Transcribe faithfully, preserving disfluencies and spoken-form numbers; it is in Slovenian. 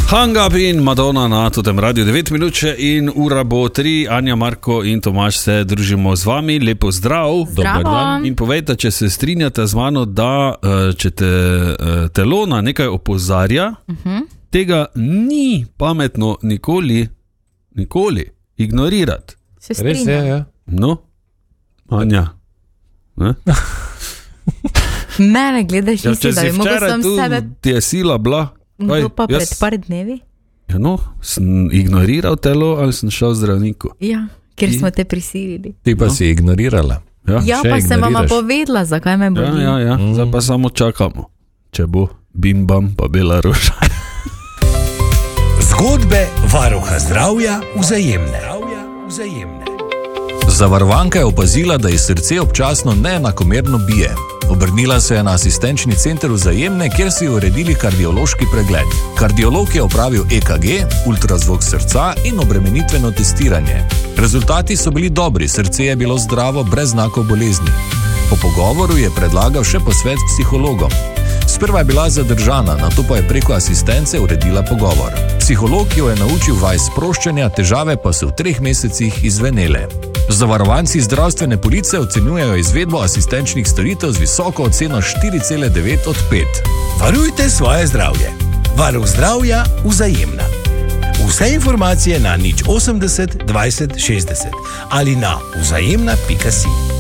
Hang Up in Madonna na Totem Radio, devet minut še in ura bo tri. Anja, Marko in Tomaž se družimo z vami. Lepo zdrav. Dobar dan. In povejte, če se strinjate z mano, da če te telo na nekaj opozarja, uh-huh. tega ni pametno nikoli, nikoli ignorirati. Se strinjam. Res je, ja. No, Anja. Ne? Mene gledaš ja, in si, da bi mogel sam sebe... Če si včeraj tu, ti je sila bila. Kdo pa pred par dnevi? Ja, no, sem ignoriral telo ali sem šel zdravniku? Ja, ker smo te prisilili. Ti pa no. si ignorirala. Ja, ja pa sem vama povedala, zakaj me boli. Ja, ja, ja. Mm. Zdaj pa samo čakamo, če bo bim bam pa bela roža. Zgodbe varuha zdravja Vzajemne. Vzajemne. Zavarovanka je opazila, da ji srce občasno neenakomerno bije. Obrnila se je na asistenčni center Vzajemne, kjer so ji uredili kardiološki pregled. Kardiolog je opravil E K G, ultrazvok srca in obremenitveno testiranje. Rezultati so bili dobri, srce je bilo zdravo, brez znakov bolezni. Po pogovoru je predlagal še posvet s psihologom. Sprva je bila zadržana, nato pa je preko asistence uredila pogovor. Psiholog jo je naučil vaj sproščanja, težave pa so v treh mesecih izvenele. Zavarovanci zdravstvene police ocenjujejo izvedbo asistenčnih storitev z visoko oceno štiri cela devet od pet. Varujte svoje zdravje. Varuh zdravja Vzajemna. Vse informacije na nič osemdeset dvajset šestdeset ali na vzajemna pika si.